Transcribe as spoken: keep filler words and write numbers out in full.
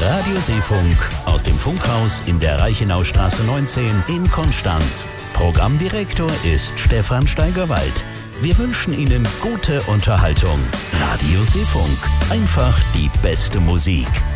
Radio Seefunk aus dem Funkhaus in der Reichenaustraße neunzehn in Konstanz. Programmdirektor ist Stefan Steigerwald. Wir wünschen Ihnen gute Unterhaltung. Radio Seefunk. Einfach die beste Musik.